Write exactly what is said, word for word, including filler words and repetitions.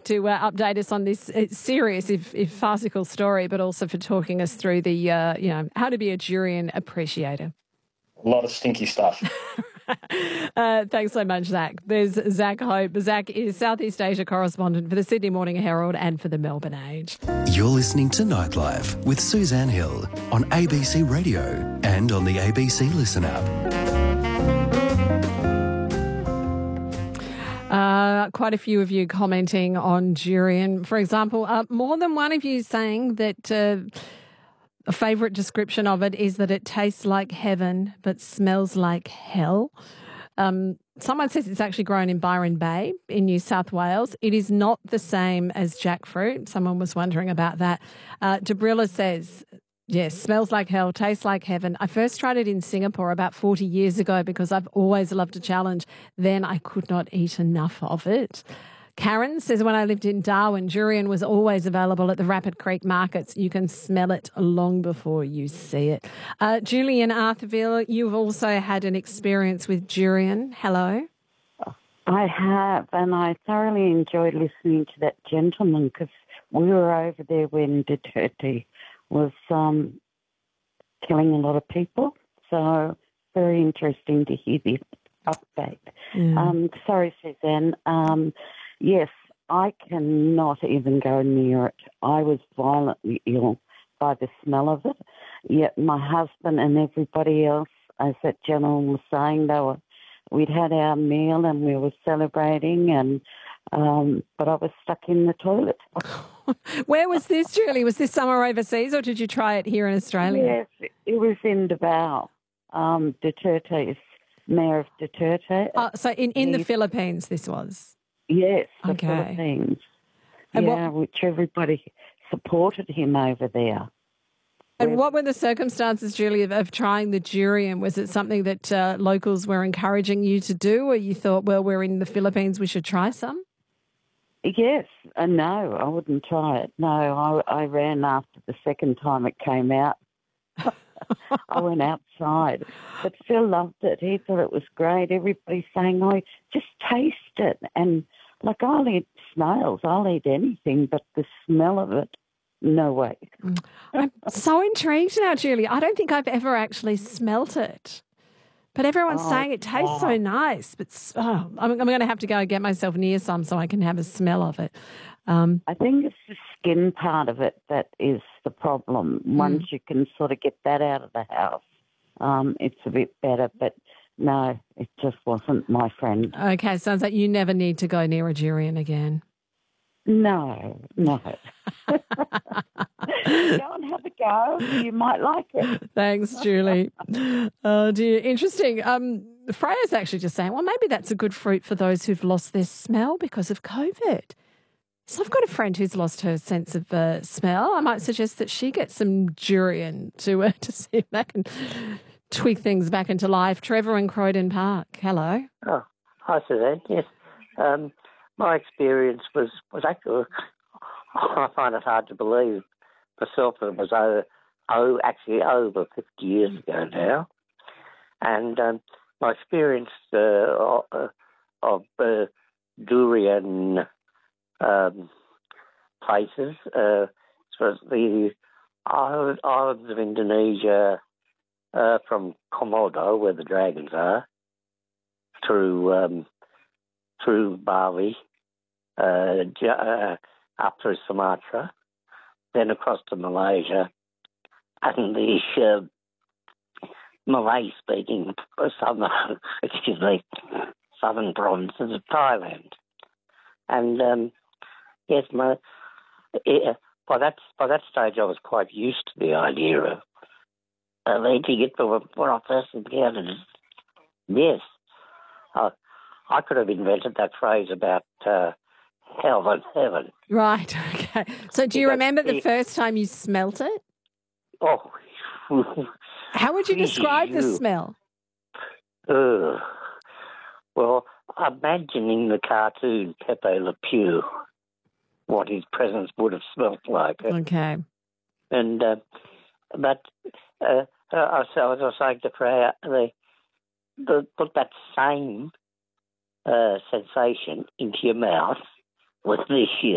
to uh, update us on this uh, serious, if, if farcical story, but also for talking us through the, uh, you know, how to be a durian appreciator. A lot of stinky stuff. uh, thanks so much, Zach. There's Zach Hope. Zach is Southeast Asia correspondent for the Sydney Morning Herald and for the Melbourne Age. You're listening to Nightlife with Suzanne Hill on A B C Radio and on the A B C Listen app. Uh, quite a few of you commenting on durian. For example, uh, more than one of you saying that uh, a favourite description of it is that it tastes like heaven but smells like hell. Um, someone says it's actually grown in Byron Bay in New South Wales. It is not the same as jackfruit. Someone was wondering about that. Uh, Debrilla says, yes, smells like hell, tastes like heaven. I first tried it in Singapore about forty years ago because I've always loved a challenge. Then I could not eat enough of it. Karen says, when I lived in Darwin, durian was always available at the Rapid Creek markets. You can smell it long before you see it. Uh, Julie in Arthurville, you've also had an experience with durian. Hello. I have, and I thoroughly enjoyed listening to that gentleman because we were over there when Duterte was um, killing a lot of people. So very interesting to hear the update. Yeah. Um, sorry, Suzanne. Um, yes, I cannot even go near it. I was violently ill by the smell of it. Yet my husband and everybody else, as that gentleman was saying, they were, we'd had our meal and we were celebrating, and um, but I was stuck in the toilet. Where was this, Julie? Was this somewhere overseas or did you try it here in Australia? Yes, it was in Davao. Um, Duterte's, Mayor of Duterte. Oh, so in, in the He- Philippines this was? Yes, the Okay. Philippines. And yeah, what- which everybody supported him over there. And what were the circumstances, Julie, of, of trying the durian? Was it something that uh, locals were encouraging you to do, or you thought, well, we're in the Philippines, we should try some? Yes, uh, no, I wouldn't try it. No, I, I ran after the second time it came out. I went outside. But Phil loved it. He thought it was great. Everybody's saying, oh, just taste it. And, like, I'll eat snails. I'll eat anything, but the smell of it, no way. I'm so intrigued now, Julie. I don't think I've ever actually smelt it. But everyone's Oh, saying it tastes so oh. nice. But oh, I'm, I'm going to have to go and get myself near some so I can have a smell of it. Um, I think it's the skin part of it that is the problem. Once you can sort of get that out of the house, um, it's a bit better. But no, it just wasn't my friend. okay, sounds like you never need to go near a durian again. No, no. Go and have a go. You might like it. Thanks, Julie. Oh, dear. Interesting. Um, Freya's actually just saying, well, maybe that's a good fruit for those who've lost their smell because of COVID. So I've got a friend who's lost her sense of uh, smell. I might suggest that she gets some durian to uh, to see if that can tweak things back into life. Trevor in Croydon Park. Hello. Oh, hi, Suzanne. Yes. Um, my experience was, was actually, I find it hard to believe myself that it was over, oh, actually over fifty years ago now. And um, my experience uh, of, of uh, durian um, places uh, was the island, islands of Indonesia, uh, from Komodo, where the dragons are, through um, through Bali, uh, j- uh, up through Sumatra, then across to Malaysia, and the uh, Malay-speaking southern, excuse me, southern provinces of Thailand. And um, yes, my, yeah, by that by that stage, I was quite used to the idea of uh, eating it. But when I first encountered it, yes, I, I could have invented that phrase about uh, hell and heaven. Right. Okay. So do you Because remember the the- first time you smelt it? Oh, How would you describe the Phew. smell? Ugh. Well, imagining the cartoon Pepe Le Pew, what his presence would have smelt like. Okay. And uh, but uh, uh, as I was saying to Freya, they, they put that same uh, sensation into your mouth with this